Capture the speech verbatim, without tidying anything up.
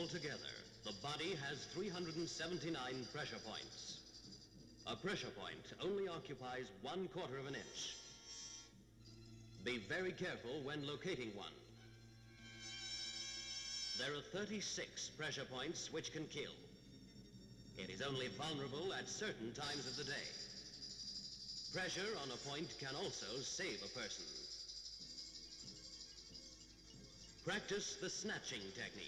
Altogether, the body has three hundred seventy-nine pressure points. A pressure point only occupies one quarter of an inch. Be very careful when locating one. There are thirty-six pressure points which can kill. It is only vulnerable at certain times of the day. Pressure on a point can also save a person. Practice the snatching technique.